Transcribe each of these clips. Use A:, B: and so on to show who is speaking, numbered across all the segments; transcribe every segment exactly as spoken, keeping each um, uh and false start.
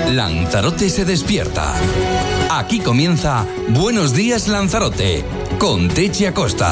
A: Lanzarote se despierta. Aquí comienza Buenos Días Lanzarote, con Techi Acosta.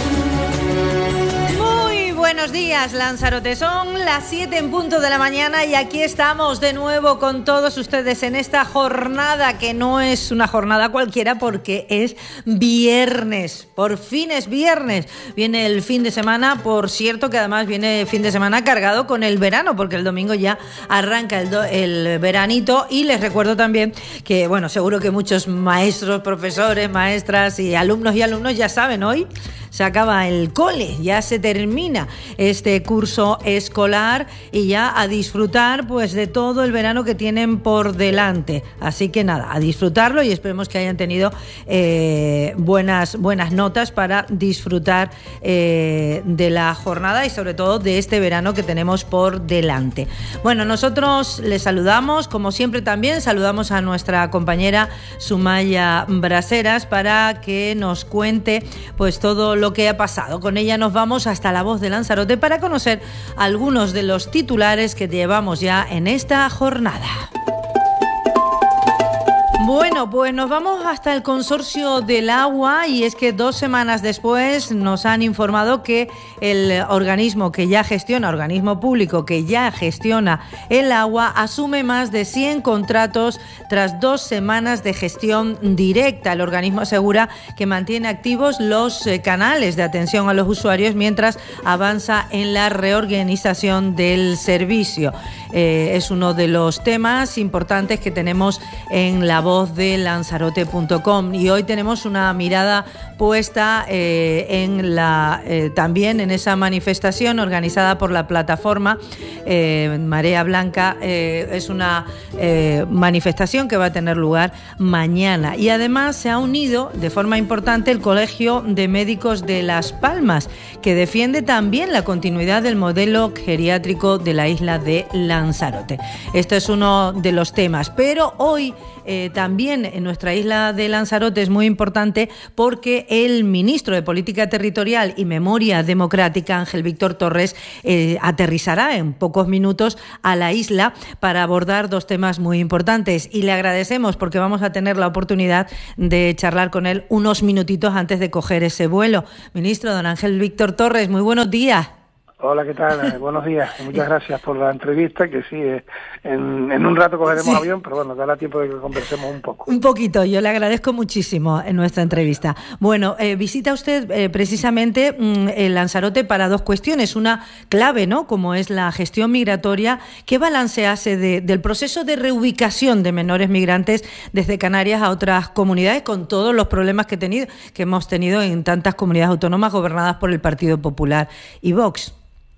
B: Buenos días, Lanzarote. Son las siete en punto de la mañana y aquí estamos de nuevo con todos ustedes en esta jornada que no es una jornada cualquiera porque es viernes. Por fin es viernes. Viene el fin de semana, por cierto que además viene fin de semana cargado con el verano porque el domingo ya arranca el, do- el veranito y les recuerdo también que, bueno, seguro que muchos maestros, profesores, maestras y alumnos y alumnos ya saben, hoy se acaba el cole, ya se termina este curso escolar y ya a disfrutar pues de todo el verano que tienen por delante. Así que nada, a disfrutarlo y esperemos que hayan tenido eh, buenas, buenas notas para disfrutar eh, de la jornada y sobre todo de este verano que tenemos por delante. Bueno, nosotros les saludamos, como siempre también saludamos a nuestra compañera Sumaya Braseras para que nos cuente pues todo lo que ha pasado. Con ella nos vamos hasta La Voz de Lanzarote para conocer algunos de los titulares que llevamos ya en esta jornada. Bueno, pues nos vamos hasta el Consorcio del Agua y es que dos semanas después nos han informado que el organismo que ya gestiona, organismo público que ya gestiona el agua, asume más de cien contratos tras dos semanas de gestión directa. El organismo asegura que mantiene activos los eh, canales de atención a los usuarios mientras avanza en la reorganización del servicio. Eh, es uno de los temas importantes que tenemos en La Voz de Lanzarote punto com y hoy tenemos una mirada puesta eh, en la eh, también en esa manifestación organizada por la plataforma eh, Marea Blanca. Eh, es una eh, manifestación que va a tener lugar mañana y además se ha unido de forma importante el Colegio de Médicos de Las Palmas, que defiende también la continuidad del modelo geriátrico de la isla de Lanzarote. Este es uno de los temas, pero hoy Eh, también en nuestra isla de Lanzarote es muy importante porque el ministro de Política Territorial y Memoria Democrática, Ángel Víctor Torres, eh, aterrizará en pocos minutos a la isla para abordar dos temas muy importantes y le agradecemos porque vamos a tener la oportunidad de charlar con él unos minutitos antes de coger ese vuelo. Ministro, don Ángel Víctor Torres, muy buenos días.
C: Hola, ¿qué tal? Eh, buenos días. Muchas gracias por la entrevista, que sí, eh, en, en un rato cogeremos sí. avión, pero bueno, dará tiempo de que conversemos un poco.
B: Un poquito, yo le agradezco muchísimo en nuestra entrevista. Bueno, eh, visita usted eh, precisamente mm, el Lanzarote para dos cuestiones, una clave, ¿no?, como es la gestión migratoria. ¿Qué balance hace de, del proceso de reubicación de menores migrantes desde Canarias a otras comunidades con todos los problemas que, tenido, que hemos tenido en tantas comunidades autónomas gobernadas por el Partido Popular y Vox?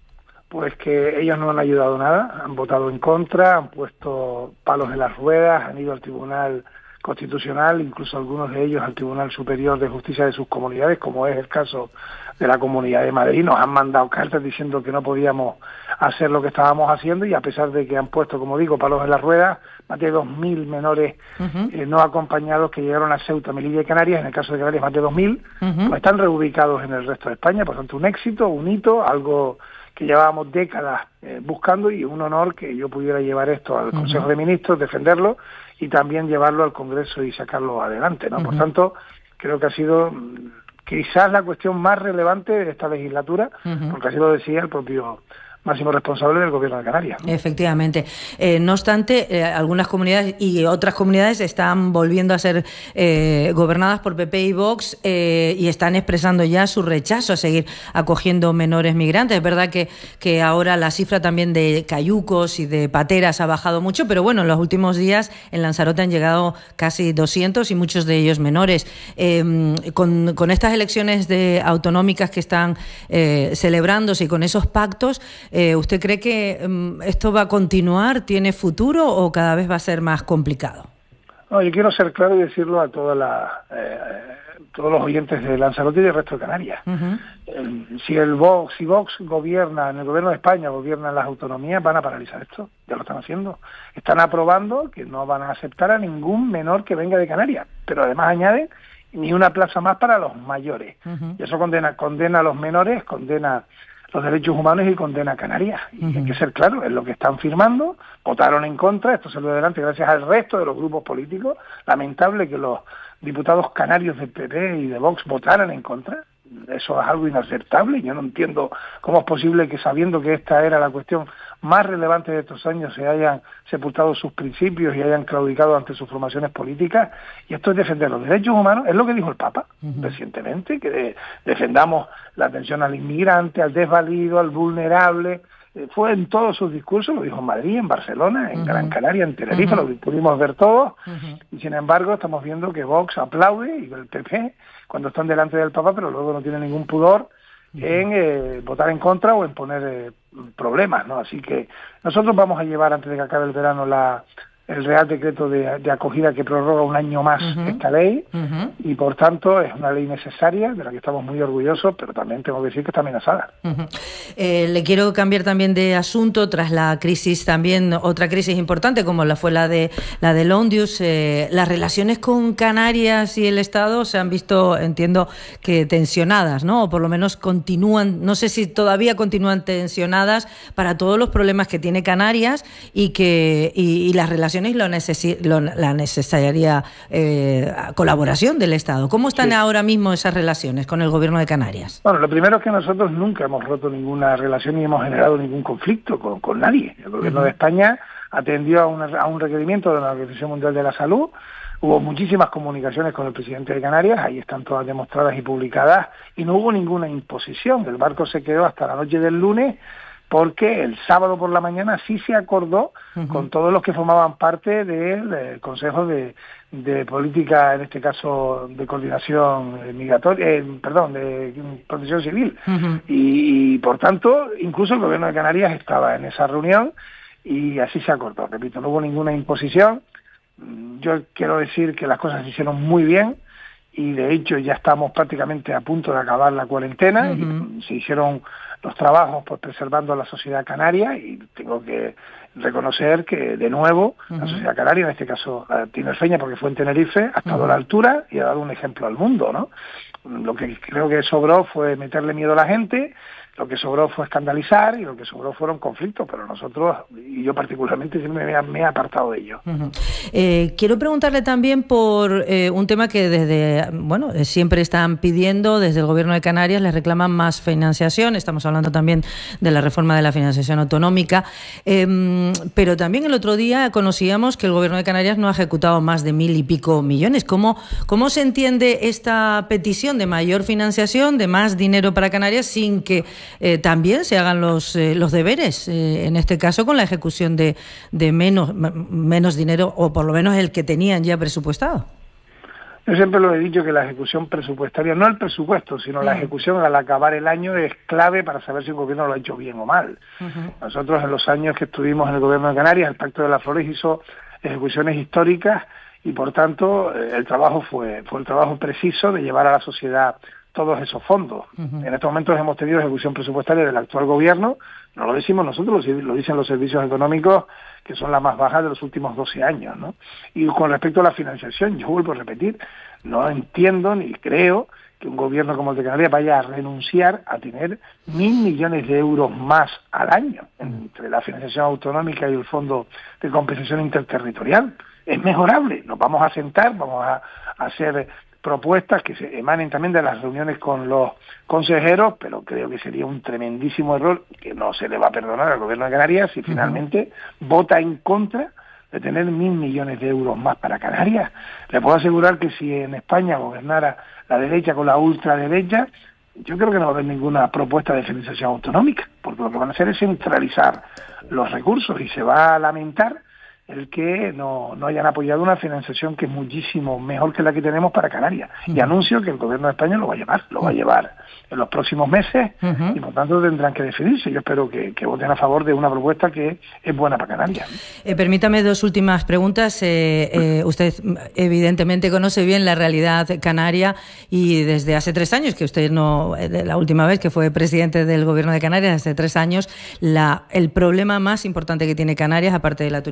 C: Pues que ellos no han ayudado nada, han votado en contra, han puesto palos en las ruedas, han ido al Tribunal Constitucional, incluso algunos de ellos al Tribunal Superior de Justicia de sus comunidades, como es el caso de la Comunidad de Madrid. Nos han mandado cartas diciendo que no podíamos hacer lo que estábamos haciendo y a pesar de que han puesto, como digo, palos en las ruedas, más de dos mil menores uh-huh. eh, no acompañados que llegaron a Ceuta, Melilla y Canarias, en el caso de Canarias más de dos mil, uh-huh. pues están reubicados en el resto de España. Por tanto, un éxito, un hito, algo que llevábamos décadas eh, buscando y un honor que yo pudiera llevar esto al uh-huh. Consejo de Ministros, defenderlo y también llevarlo al Congreso y sacarlo adelante, ¿no? Uh-huh. Por tanto, creo que ha sido quizás la cuestión más relevante de esta legislatura, uh-huh. porque así lo decía el propio máximo responsable del Gobierno de Canarias, ¿no?
B: Efectivamente. Eh, no obstante, eh, algunas comunidades y otras comunidades están volviendo a ser eh, gobernadas por P P y Vox eh, y están expresando ya su rechazo a seguir acogiendo menores migrantes. Es verdad que, que ahora la cifra también de cayucos y de pateras ha bajado mucho, pero bueno, en los últimos días en Lanzarote han llegado casi doscientos y muchos de ellos menores. Eh, con, con estas elecciones de autonómicas que están eh, celebrándose y con esos pactos, Eh, ¿usted cree que um, esto va a continuar, tiene futuro o cada vez va a ser más complicado?
C: No, yo quiero ser claro y decirlo a toda la, eh, todos los oyentes de Lanzarote y del resto de Canarias. Uh-huh. Eh, si el Vox, si Vox gobierna, en el gobierno de España gobiernan las autonomías, van a paralizar esto, ya lo están haciendo. Están aprobando que no van a aceptar a ningún menor que venga de Canarias, pero además añaden ni una plaza más para los mayores. Uh-huh. Y eso condena, condena a los menores, condena los derechos humanos y condena a Canarias. Y uh-huh. hay que ser claro, es lo que están firmando, votaron en contra, esto salió adelante gracias al resto de los grupos políticos. Lamentable que los diputados canarios del P P y de Vox votaran en contra. Eso es algo inaceptable. Yo no entiendo cómo es posible que, sabiendo que esta era la cuestión más relevante de estos años, se hayan sepultado sus principios y hayan claudicado ante sus formaciones políticas. Y esto es defender los derechos humanos, es lo que dijo el Papa uh-huh. recientemente, que de, defendamos la atención al inmigrante, al desvalido, al vulnerable. Eh, fue en todos sus discursos, lo dijo en Madrid, en Barcelona, en uh-huh. Gran Canaria, en Tenerife, uh-huh. lo pudimos ver todos. Uh-huh. Y sin embargo estamos viendo que Vox aplaude, y el P P, cuando están delante del Papa, pero luego no tiene ningún pudor en eh, votar en contra o en poner eh, problemas, ¿no? Así que nosotros vamos a llevar, antes de que acabe el verano, la el Real Decreto de, de acogida que prorroga un año más uh-huh. esta ley, uh-huh. y por tanto es una ley necesaria, de la que estamos muy orgullosos, pero también tengo que decir que está amenazada.
B: Uh-huh. Eh, le quiero cambiar también de asunto, tras la crisis también, otra crisis importante como la fue la de la del Ondius, eh, las relaciones con Canarias y el Estado se han visto, entiendo, que tensionadas, ¿no? O por lo menos continúan, no sé si todavía continúan tensionadas para todos los problemas que tiene Canarias y que y, y las relaciones y lo necesi- lo, la necesaria eh, colaboración del Estado. ¿Cómo están sí. ahora mismo esas relaciones con el Gobierno de Canarias?
C: Bueno, lo primero es que nosotros nunca hemos roto ninguna relación ni hemos generado ningún conflicto con, con nadie. El Gobierno uh-huh. de España atendió a, una, a un requerimiento de la Organización Mundial de la Salud. Hubo muchísimas comunicaciones con el presidente de Canarias, ahí están todas demostradas y publicadas, y no hubo ninguna imposición. El barco se quedó hasta la noche del lunes, porque el sábado por la mañana sí se acordó uh-huh. con todos los que formaban parte del eh, Consejo de, de Política, en este caso de Coordinación Migratoria, eh, perdón, de Protección Civil. Uh-huh. Y, y por tanto, incluso el Gobierno de Canarias estaba en esa reunión y así se acordó. Repito, no hubo ninguna imposición. Yo quiero decir que las cosas se hicieron muy bien y de hecho ya estamos prácticamente a punto de acabar la cuarentena. Uh-huh. Y se hicieron los trabajos pues preservando a la sociedad canaria y tengo que reconocer que de nuevo uh-huh. la sociedad canaria, en este caso la tinerfeña porque fue en Tenerife, ha estado uh-huh. a la altura y ha dado un ejemplo al mundo, ¿no? Lo que creo que sobró fue meterle miedo a la gente, lo que sobró fue escandalizar y lo que sobró fueron conflictos, pero nosotros, y yo particularmente, siempre me, me he apartado de ello.
B: Uh-huh. Eh, quiero preguntarle también por eh, un tema que desde, bueno, siempre están pidiendo, desde el Gobierno de Canarias les reclaman más financiación, estamos hablando también de la reforma de la financiación autonómica, eh, pero también el otro día conocíamos que el Gobierno de Canarias no ha ejecutado más de mil y pico millones. ¿Cómo, cómo se entiende esta petición de mayor financiación, de más dinero para Canarias, sin que Eh, también se hagan los eh, los deberes, eh, en este caso con la ejecución de, de menos, m- menos dinero, o por lo menos el que tenían ya presupuestado?
C: Yo siempre lo he dicho que la ejecución presupuestaria, no el presupuesto, sino uh-huh. la ejecución al acabar el año es clave para saber si el gobierno lo ha hecho bien o mal. Uh-huh. Nosotros en los años que estuvimos en el Gobierno de Canarias, el Pacto de las Flores hizo ejecuciones históricas y por tanto el trabajo fue, fue el trabajo preciso de llevar a la sociedad todos esos fondos. Uh-huh. En estos momentos hemos tenido ejecución presupuestaria del actual gobierno, no lo decimos nosotros, lo dicen los servicios económicos, que son las más bajas de los últimos doce años, ¿no? Y con respecto a la financiación, yo vuelvo a repetir, no entiendo ni creo que un gobierno como el de Canarias vaya a renunciar a tener mil millones de euros más al año entre la financiación autonómica y el Fondo de Compensación Interterritorial. Es mejorable, nos vamos a sentar, vamos a, a hacer propuestas que se emanen también de las reuniones con los consejeros, pero creo que sería un tremendísimo error que no se le va a perdonar al Gobierno de Canarias si finalmente uh-huh. vota en contra de tener mil millones de euros más para Canarias. Le puedo asegurar que si en España gobernara la derecha con la ultraderecha, yo creo que no va a haber ninguna propuesta de financiación autonómica, porque lo que van a hacer es centralizar los recursos y se va a lamentar el que no, no hayan apoyado una financiación que es muchísimo mejor que la que tenemos para Canarias. Uh-huh. Y anuncio que el Gobierno de España lo va a llevar, lo va a llevar en los próximos meses uh-huh. y por tanto tendrán que decidirse. Yo espero que, que voten a favor de una propuesta que es buena para Canarias.
B: Eh, permítame dos últimas preguntas. Eh, eh, usted evidentemente conoce bien la realidad canaria y desde hace tres años, que usted no, la última vez que fue presidente del Gobierno de Canarias, hace tres años, la, el problema más importante que tiene Canarias, aparte de la turistificación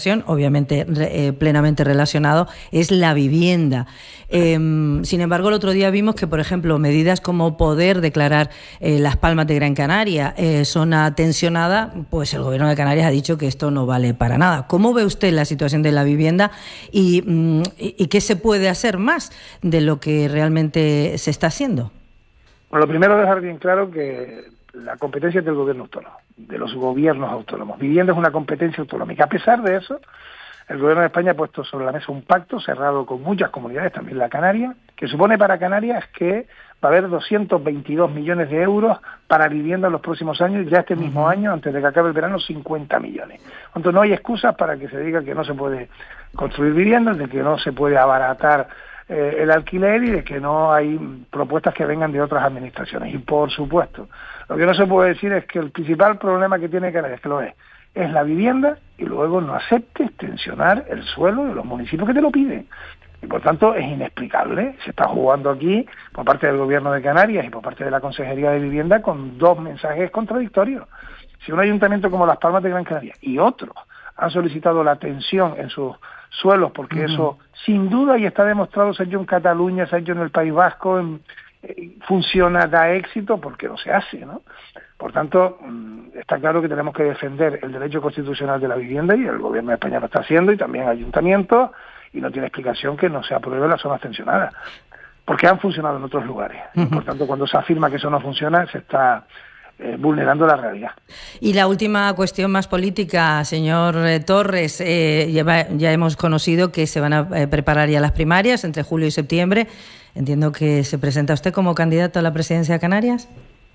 B: Administración, obviamente eh, plenamente relacionado, es la vivienda. Eh, sin embargo, el otro día vimos que, por ejemplo, medidas como poder declarar eh, Las Palmas de Gran Canaria eh, zona tensionada, pues el Gobierno de Canarias ha dicho que esto no vale para nada. ¿Cómo ve usted la situación de la vivienda y, y, y qué se puede hacer más de lo que realmente se está haciendo?
C: Bueno, lo primero, dejar bien claro que la competencia es del gobierno autónomo, de los gobiernos autónomos. Vivienda es una competencia autonómica. A pesar de eso, el Gobierno de España ha puesto sobre la mesa un pacto cerrado con muchas comunidades, también la Canaria, que supone para Canarias que va a haber doscientos veintidós millones de euros para vivienda en los próximos años, ya este mismo año, antes de que acabe el verano, cincuenta millones. Entonces no hay excusas para que se diga que no se puede construir viviendas, de que no se puede abaratar eh, el alquiler y de que no hay propuestas que vengan de otras administraciones. Y por supuesto, lo que no se puede decir es que el principal problema que tiene Canarias, que lo es, es la vivienda, y luego no aceptes tensionar el suelo de los municipios que te lo piden. Y por tanto es inexplicable. Se está jugando aquí por parte del Gobierno de Canarias y por parte de la Consejería de Vivienda con dos mensajes contradictorios. Si un ayuntamiento como Las Palmas de Gran Canaria y otros han solicitado la tensión en sus suelos, porque uh-huh. eso sin duda, y está demostrado, se ha hecho en Cataluña, se ha hecho en el País Vasco, en, eh, funciona, da éxito, porque no se hace, ¿no? Por tanto, está claro que tenemos que defender el derecho constitucional de la vivienda, y el Gobierno de España lo está haciendo, y también ayuntamientos, y no tiene explicación que no se apruebe las zonas tensionadas, porque han funcionado en otros lugares. Uh-huh. Por tanto, cuando se afirma que eso no funciona, se está eh, vulnerando la realidad.
B: Y la última cuestión más política, señor eh, Torres, eh, ya, ya hemos conocido que se van a eh, preparar ya las primarias entre julio y septiembre. Entiendo que se presenta usted como candidato a la presidencia de Canarias.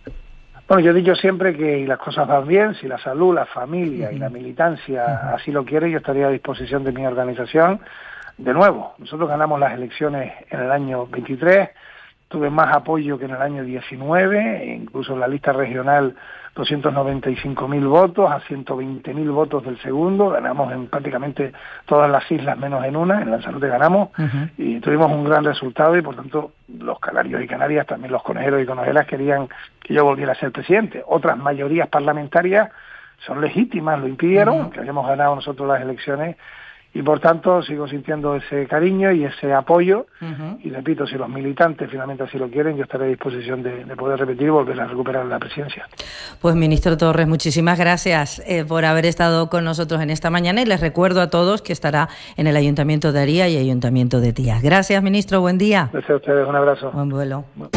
C: Bueno, yo he dicho siempre que las cosas van bien, si la salud, la familia y la militancia así lo quiere, yo estaría a disposición de mi organización. De nuevo, nosotros ganamos las elecciones en el año veintitrés, tuve más apoyo que en el año diecinueve, incluso en la lista regional doscientos noventa y cinco mil votos a ciento veinte mil votos del segundo, ganamos en prácticamente todas las islas menos en una, en Lanzarote ganamos, uh-huh. y tuvimos un gran resultado, y por tanto los canarios y canarias, también los conejeros y conejeras, querían que yo volviera a ser presidente. Otras mayorías parlamentarias son legítimas, lo impidieron, uh-huh. aunque hayamos ganado nosotros las elecciones, y por tanto sigo sintiendo ese cariño y ese apoyo, uh-huh. y repito, si los militantes finalmente así lo quieren, yo estaré a disposición de, de poder repetir y volver a recuperar la presidencia.
B: Pues ministro Torres, muchísimas gracias eh, por haber estado con nosotros en esta mañana, y les recuerdo a todos que estará en el Ayuntamiento de Aría y Ayuntamiento de Tías. Gracias, ministro, buen día.
C: Gracias a ustedes, un abrazo.
B: Buen vuelo. Bueno.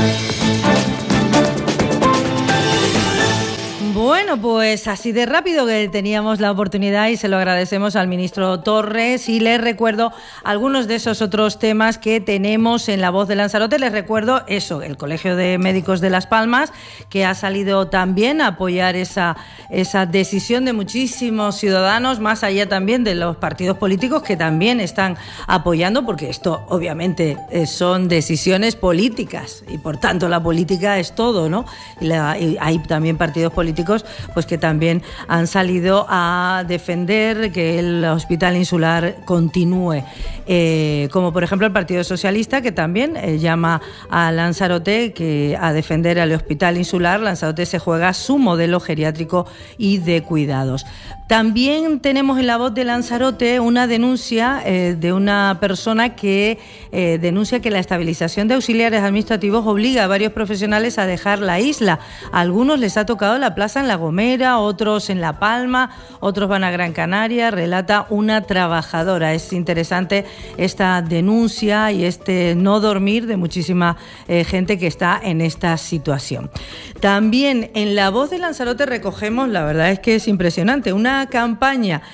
B: Bueno, pues así de rápido que teníamos la oportunidad, y se lo agradecemos al ministro Torres, y les recuerdo algunos de esos otros temas que tenemos en La Voz de Lanzarote. Les recuerdo eso, el Colegio de Médicos de Las Palmas, que ha salido también a apoyar esa, esa decisión de muchísimos ciudadanos, más allá también de los partidos políticos que también están apoyando, porque esto obviamente son decisiones políticas y por tanto la política es todo, ¿no? Y, la, y hay también partidos políticos pues que también han salido a defender que el hospital insular continúe, eh, como por ejemplo el Partido Socialista, que también eh, llama a Lanzarote que a defender al hospital insular. Lanzarote se juega su modelo geriátrico y de cuidados. También tenemos en La Voz de Lanzarote una denuncia eh, de una persona que eh, denuncia que la estabilización de auxiliares administrativos obliga a varios profesionales a dejar la isla. A algunos les ha tocado la plaza en La Gomera, otros en La Palma, otros van a Gran Canaria, relata una trabajadora. Es interesante esta denuncia y este no dormir de muchísima eh, gente que está en esta situación. También en La Voz de Lanzarote recogemos, la verdad es que es impresionante, una campaña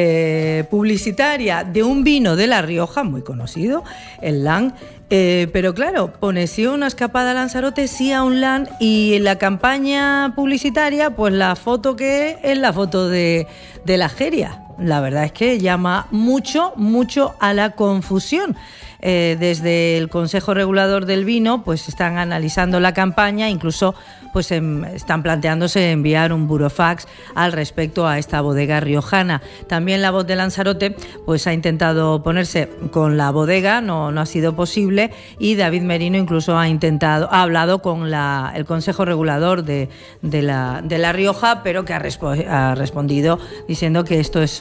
B: eh, publicitaria de un vino de La Rioja, muy conocido, el Lang. Eh, pero claro, pone sí una escapada a Lanzarote, sí a un LAN, y en la campaña publicitaria, pues la foto que es la foto de, de la Jeria. La verdad es que llama mucho, mucho a la confusión. Eh, desde el Consejo Regulador del Vino pues están analizando la campaña, incluso pues em, están planteándose enviar un burofax al respecto a esta bodega riojana. También La Voz de Lanzarote pues ha intentado ponerse con la bodega, no, no ha sido posible, y David Merino incluso ha intentado, ha hablado con la, el Consejo Regulador de, de, la, de La Rioja, pero que ha, respo- ha respondido diciendo que esto es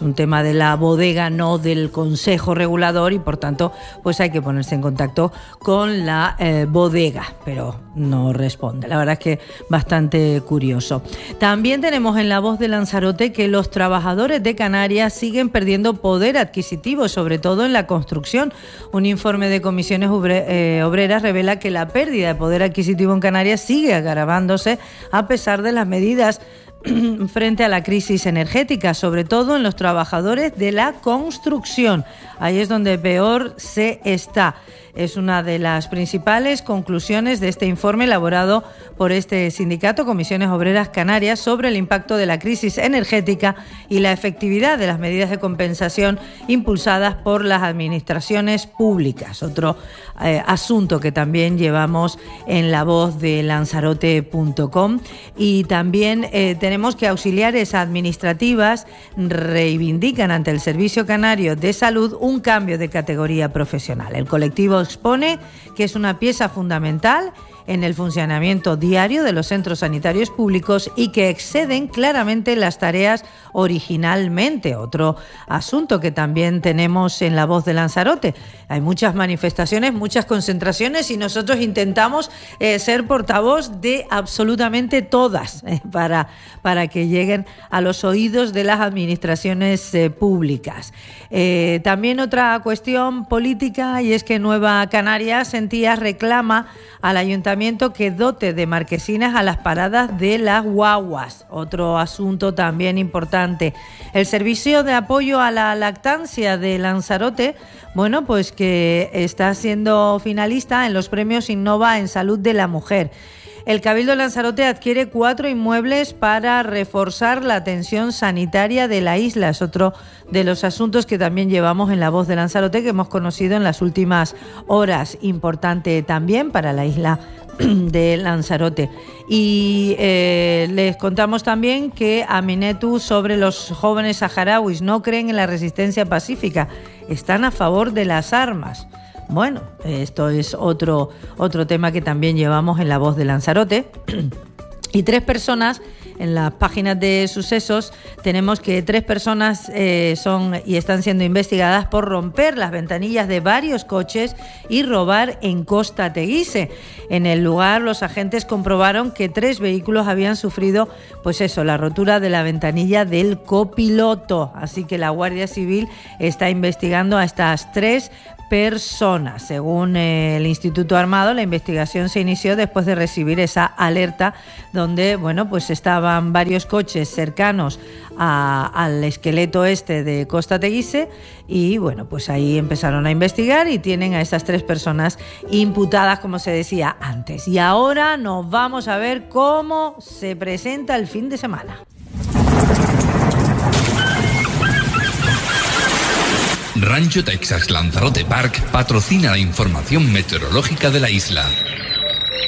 B: un tema de la bodega, no del Consejo Regulador, y por tanto pues hay que ponerse en contacto con la eh, bodega, pero no responde. La verdad es que bastante curioso. También tenemos en La Voz de Lanzarote que los trabajadores de Canarias siguen perdiendo poder adquisitivo, sobre todo en la construcción. Un informe de Comisiones Obreras revela que la pérdida de poder adquisitivo en Canarias sigue agravándose a pesar de las medidas frente a la crisis energética, sobre todo en los trabajadores de la construcción. Ahí es donde peor se está. Es una de las principales conclusiones de este informe elaborado por este sindicato, Comisiones Obreras Canarias, sobre el impacto de la crisis energética y la efectividad de las medidas de compensación impulsadas por las administraciones públicas. Otro eh, asunto que también llevamos en La Voz de Lanzarote punto com. Y también eh, tenemos que auxiliares administrativas reivindican ante el Servicio Canario de Salud un cambio de categoría profesional. El colectivo expone que es una pieza fundamental en el funcionamiento diario de los centros sanitarios públicos y que exceden claramente las tareas originalmente. Otro asunto que también tenemos en La Voz de Lanzarote. Hay muchas manifestaciones, muchas concentraciones y nosotros intentamos eh, ser portavoz de absolutamente todas eh, para, para que lleguen a los oídos de las administraciones eh, públicas. Eh, también otra cuestión política, y es que Nueva Canarias Sentías reclama al Ayuntamiento que dote de marquesinas a las paradas de las guaguas. Otro asunto también importante. El Servicio de Apoyo a la Lactancia de Lanzarote, bueno, pues que está siendo finalista en los premios Innova en Salud de la Mujer. El Cabildo de Lanzarote adquiere cuatro inmuebles para reforzar la atención sanitaria de la isla. Es otro de los asuntos que también llevamos en La Voz de Lanzarote, que hemos conocido en las últimas horas. Importante también para la isla de Lanzarote. Y eh, les contamos también que Aminetu sobre los jóvenes saharauis no creen en la resistencia pacífica, están a favor de las armas. Bueno, esto es otro, otro tema que también llevamos en La Voz de Lanzarote. Y tres personas, en las páginas de sucesos, tenemos que tres personas eh, son y están siendo investigadas por romper las ventanillas de varios coches y robar en Costa Teguise. En el lugar, los agentes comprobaron que tres vehículos habían sufrido, pues eso, la rotura de la ventanilla del copiloto. Así que la Guardia Civil está investigando a estas tres personas. Según eh, el Instituto Armado, la investigación se inició después de recibir esa alerta donde, bueno, pues estaban varios coches cercanos a, al esqueleto este de Costa Teguise y, bueno, pues ahí empezaron a investigar y tienen a estas tres personas imputadas, como se decía antes. Y ahora nos vamos a ver cómo se presenta el fin de semana.
A: Rancho Texas Lanzarote Park patrocina la información meteorológica de la isla.